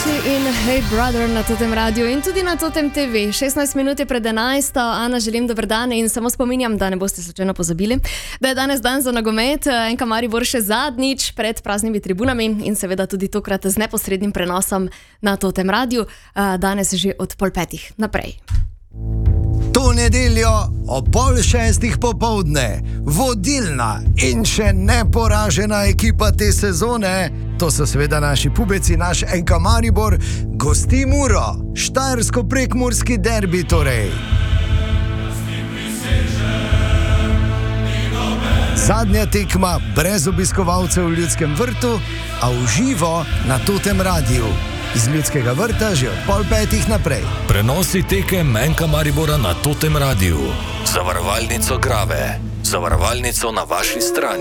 In Hey Brother na Totem Radio in tudi na Totem TV. 16 minut je pred 11. Ana, želim dober dan in samo spominjam, da ne boste slučajno pozabili, da je danes dan za nogomet. NK Maribor še zadnjič pred praznimi tribunami in seveda tudi tokrat z neposrednim prenosom na Totem Radio. Danes že od 5:30 naprej. To nedeljo ob 5:30 popoldne vodilna in še neporažena ekipa te sezone, to so seveda naši pubeci, naš NK Maribor, gosti Muro, štajersko-prekmurski derbi torej. Zadnja tekma brez obiskovalcev v Ljudskem vrtu, a v živo na Totem Radiu. Iz Ljudskega vrta že od 4:30 naprej. Prenosi tekem NK Maribora na Totem Radiu. Zavarovalnico Grave. Zavarovalnico na vaši strani.